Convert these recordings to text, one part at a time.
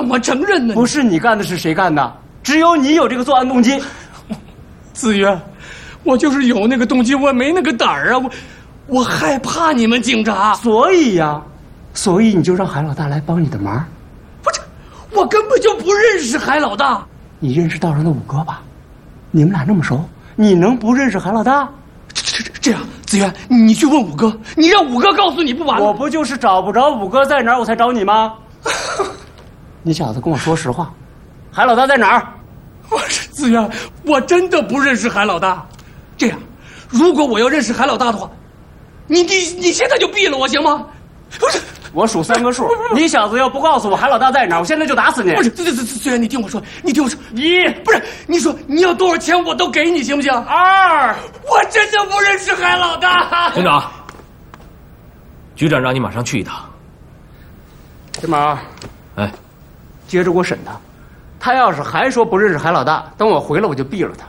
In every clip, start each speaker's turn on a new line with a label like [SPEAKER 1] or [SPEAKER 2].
[SPEAKER 1] 么承认呢？
[SPEAKER 2] 不是你干的，是谁干的？只有你有这个作案动机。
[SPEAKER 1] 子渊，我就是有那个动机，我没那个胆儿啊！我害怕你们警察，
[SPEAKER 2] 所以你就让海老大来帮你的忙。
[SPEAKER 1] 不是，我根本就不认识海老大。
[SPEAKER 2] 你认识道上的五哥吧？你们俩那么熟，你能不认识海老大？
[SPEAKER 1] 这样，子渊，你去问五哥，你让五哥告诉你不完了？
[SPEAKER 2] 我不就是找不着五哥在哪儿，我才找你吗？你小子跟我说实话，海老大在哪儿？
[SPEAKER 1] 我是子渊，我真的不认识海老大。这样，如果我要认识海老大的话，你现在就毙了我行吗？不是，
[SPEAKER 2] 我数3个数，你小子要不告诉我海老大在哪儿，我现在就打死你。
[SPEAKER 1] 不是，子渊，你听我说，
[SPEAKER 2] 1，
[SPEAKER 1] 不是，你说你要多少钱我都给你，行不行？2，我真的不认识海老大。
[SPEAKER 3] 警长，局长让你马上去一趟。
[SPEAKER 2] 金毛，
[SPEAKER 3] 哎，
[SPEAKER 2] 接着给我审他。他要是还说不认识海老大，等我回来我就毙了他。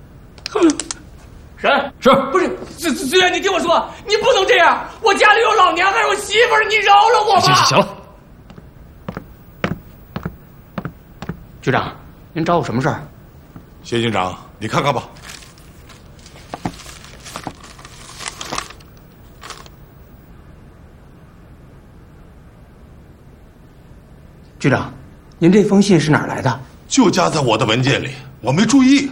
[SPEAKER 2] 审
[SPEAKER 3] 是
[SPEAKER 1] 不是？子渊，你听我说，你不能这样。我家里有老娘，还有媳妇儿，你饶了我吧。
[SPEAKER 3] 行了。
[SPEAKER 2] 局长，您找我什么事儿？
[SPEAKER 4] 谢警长，你看看吧。
[SPEAKER 2] 局长，您这封信是哪儿来的？
[SPEAKER 4] 就夹在我的文件里，我没注意。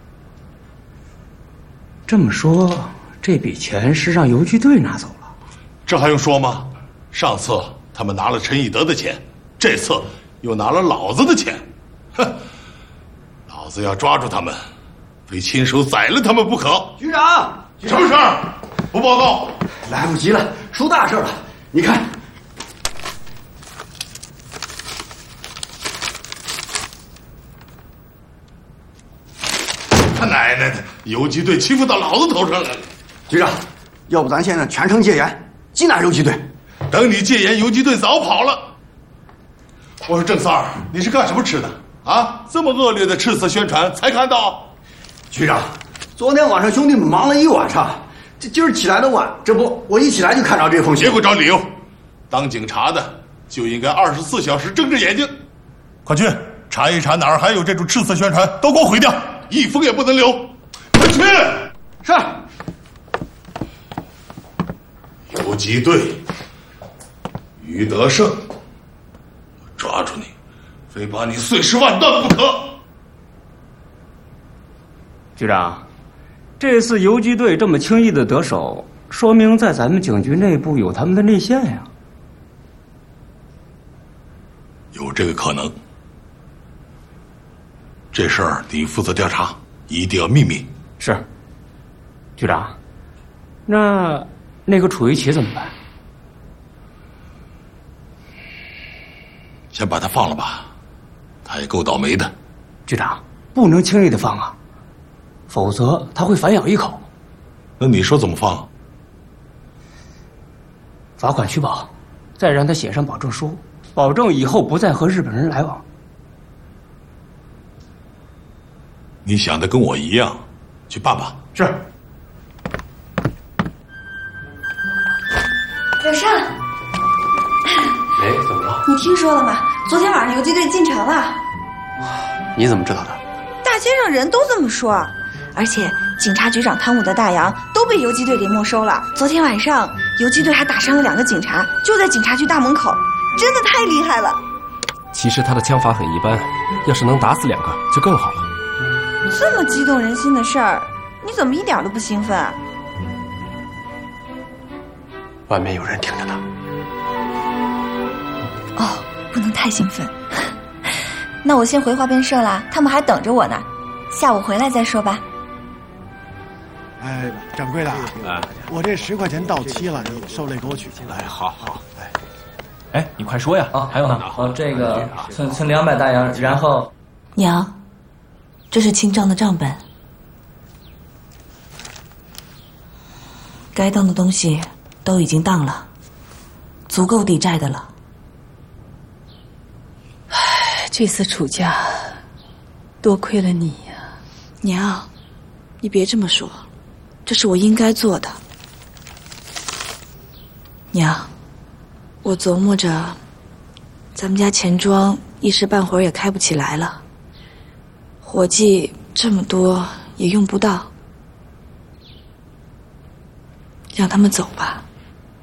[SPEAKER 2] 这么说，这笔钱是让游击队拿走了？
[SPEAKER 4] 这还用说吗？上次他们拿了陈以德的钱，这次又拿了老子的钱。哼，老子要抓住他们，非亲手宰了他们不可。
[SPEAKER 5] 局长，
[SPEAKER 4] 什么事儿？不报告，
[SPEAKER 5] 来不及了，出大事了！你看，
[SPEAKER 4] 他奶奶的，游击队欺负到老子头上来了。
[SPEAKER 5] 局长，要不咱现在全城戒严，缉拿游击队。
[SPEAKER 4] 等你戒严，游击队早跑了。我说郑三儿，你是干什么吃的啊？这么恶劣的赤色宣传才看到？
[SPEAKER 5] 局长，昨天晚上兄弟们忙了一晚上，这今儿起来的晚，这不我一起来就看着这封信。
[SPEAKER 4] 别给我找理由，当警察的就应该24小时睁着眼睛。快去查一查哪儿还有这种赤色宣传，都给我毁掉，一封也不能留。快去！
[SPEAKER 5] 是。
[SPEAKER 4] 游击队，于德胜，我抓住你，非把你碎尸万段不可。
[SPEAKER 2] 局长，这次游击队这么轻易的得手，说明在咱们警局内部有他们的内线呀。
[SPEAKER 4] 有这个可能。这事儿你负责调查，一定要秘密。
[SPEAKER 2] 是。局长，那个楚一奇怎么办？
[SPEAKER 4] 先把他放了吧，他也够倒霉的。
[SPEAKER 2] 局长，不能轻易的放啊，否则他会反咬一口。
[SPEAKER 4] 那你说怎么放？
[SPEAKER 2] 罚款取保，再让他写上保证书，保证以后不再和日本人来往。
[SPEAKER 4] 你想的跟我一样，去办吧。
[SPEAKER 2] 是。
[SPEAKER 6] 刘胜，
[SPEAKER 2] 哎，怎么了？
[SPEAKER 6] 你听说了吗？昨天晚上游击队进城了。
[SPEAKER 2] 你怎么知道的？
[SPEAKER 6] 大街上人都这么说，而且警察局长贪污的大洋都被游击队给没收了。昨天晚上游击队还打伤了2个警察，就在警察局大门口，真的太厉害了。
[SPEAKER 3] 其实他的枪法很一般，要是能打死2个就更好了。
[SPEAKER 6] 这么激动人心的事儿，你怎么一点都不兴奋啊？
[SPEAKER 5] 外面有人听着呢。
[SPEAKER 6] 哦，不能太兴奋。那我先回花边社啦，他们还等着我呢，下午回来再说吧。
[SPEAKER 7] 哎，掌柜的，我这10块钱到期了，你受累给我取去。
[SPEAKER 3] 哎，好。哎，你快说呀！
[SPEAKER 8] 啊，
[SPEAKER 3] 还有呢？
[SPEAKER 8] 这个存200大洋，然后
[SPEAKER 6] 娘，这是清账的账本，该当的东西都已经当了，足够抵债的了。
[SPEAKER 9] 这次楚家，多亏了你呀，
[SPEAKER 6] 娘，你别这么说，这是我应该做的。娘，我琢磨着，咱们家钱庄一时半会儿也开不起来了，伙计这么多也用不到，让他们走吧。